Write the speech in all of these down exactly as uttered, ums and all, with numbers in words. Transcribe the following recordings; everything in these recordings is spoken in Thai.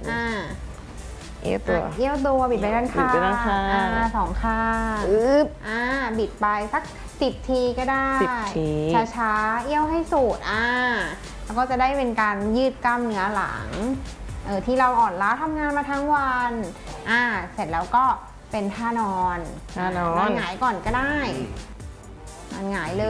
อ่าเอี้ยวตัวเอี้ยวตัวบิดไปด้านข้างบิดไปด้านข้างสองข้างอึ๊บอ่าบิดไปสักสิบทีก็ได้สิบทีช้าๆเอี้ยวให้สุดอ่าแล้วก็จะได้เป็นการยืดกล้ามเนื้อหลังเออที่เราอ่อนล้าทำงานมาทั้งวันอ่าเสร็จแล้วก็เป็นท่านอนท่านอนหงายก่อนก็ได้หงายเลย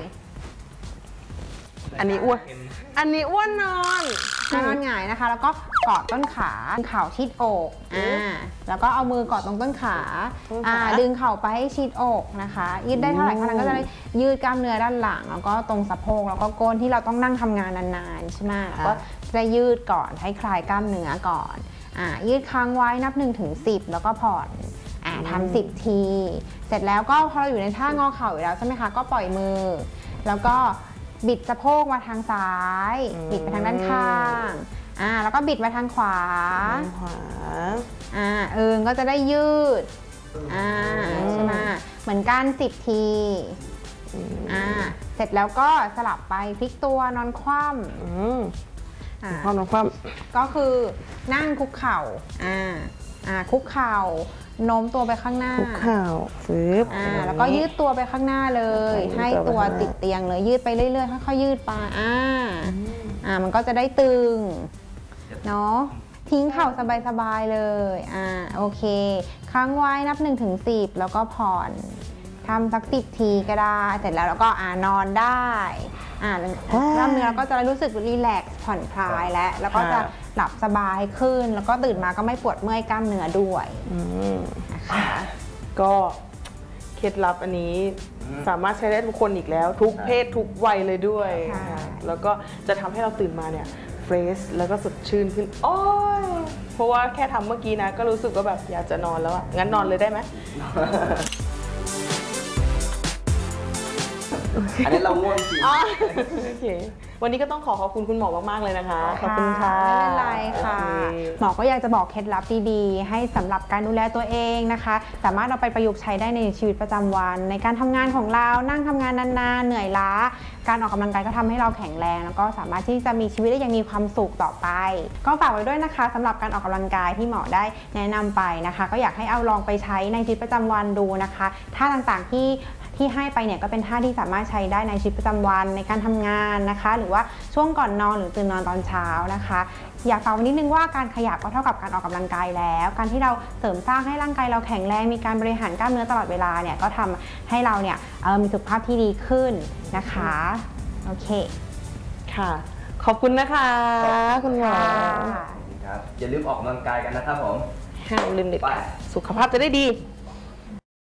อันนี้อ้วนอันนี้อ้วนนอนนอนหงายนะคะแล้วก็กอดต้นขาเข่าชิดอกอ่าแล้วก็เอามือกอดตรงต้นขาอ่าดึงเข่าไปให้ชิดอกนะคะยืดได้เท่าไหร่เท่านั้นก็จะได้ยืดกล้ามเนื้อด้านหลังแล้วก็ตรงสะโพกแล้วก็ก้นที่เราต้องนั่งทำงานนานๆใช่ไหมก็จะยืดก่อนให้คลายกล้ามเนื้อก่อนอ่ายืดค้างไว้นับหนึ่งถึงสิบแล้วก็ผ่อนอ่าทำสิบที เสร็จแล้วก็พอเราอยู่ในท่างอเข่าอยู่แล้วใช่ไหมคะก็ปล่อยมือแล้วก็บิดสะโพกมาทางซ้ายบิดไปทางด้านข้างอ่าแล้วก็บิดมาทางขวาขวาอ่าเอิงก็จะได้ยืดอ่าใช่ไหมเหมือนกันสิบทีอ่าเสร็จแล้วก็สลับไปพลิกตัวนอนคว่ำอ่าคว่ำนอนคว่ำก็คือนั่งคุกเข่าอ่าอ่าคุกเข่าโน้มตัวไปข้างหน้าคุกเข่าฟืบอ่าแล้วก็ยืดตัวไปข้างหน้าเลยให้ตัวติดเตียงเลยยืดไปเรื่อยๆค่อยๆยืดไปอ่าอ่ามันก็จะได้ตึงเนาะทิ้งเข่าสบายๆเลยอ่าโอเคค้างไว้นับหนึ่งถึงสิบแล้วก็ผ่อนทำสักสิบทีก็ได้เสร็จแล้วเราก็อ่านอนได้อ่ากล้ามเนื้อก็จะรู้สึกรีแลกซ์ผ่อนคลายแล้วแล้วก็จะหลับสบายขึ้นแล้วก็ตื่นมาก็ไม่ปวดเมื่อยกล้ามเนื้อด้วยนะคะก็เคล็ดลับอันนี้สามารถใช้ได้ทุกคนอีกแล้วทุกเพศทุกวัยเลยด้วยแล้วก็จะทำให้เราตื่นมาเนี่ยเฟรชแล้วก็สดชื่นขึ้นโอ้ยเพราะว่าแค่ทำเมื่อกี้นะก็รู้สึกว่าแบบอยากจะนอนแล้วอะงั้นนอนเลยได้ไหมอันนี้เราง่วงจริงโอเควันนี้ก็ต้องขอขอบคุณคุณหมอมากๆเลยนะคะขอบคุณค่ะไม่เป็นไรค่ะหมอก็อยากจะบอกเคล็ดลับดีๆให้สำหรับการดูแลตัวเองนะคะสามารถเอาไปประยุกต์ใช้ได้ในชีวิตประจำวันในการทำงานของเรานั่งทำงานนานๆเหนื่อยล้าการออกกำลังกายก็ทำให้เราแข็งแรงแล้วก็สามารถที่จะมีชีวิตได้อย่างมีความสุขต่อไปก็ฝากไว้ด้วยนะคะสำหรับการออกกำลังกายที่หมอได้แนะนำไปนะคะก็อยากให้เอาลองไปใช้ในชีวิตประจำวันดูนะคะท่าต่างๆที่ที่ให้ไปเนี่ยก็เป็นท่าที่สามารถใช้ได้ในชีวิตประจำวันในการทำงานนะคะหรือว่าช่วงก่อนนอนหรือตื่นนอนตอนเช้านะคะอยากฝากไว้นิดนึงว่าการขยับก็เท่ากับการออกกำลังกายแล้วการที่เราเสริมสร้างให้ร่างกายเราแข็งแรงมีการบริหารกล้ามเนื้อตลอดเวลาเนี่ยก็ทำให้เราเนี่ยมีสุขภาพที่ดีขึ้นนะคะโอเคค่ะขอบคุณนะคะคุณหมอครับอย่าลืมออกกำลังกายกันนะครับผมห้ามลืมเด็ดสุขภาพจะได้ดี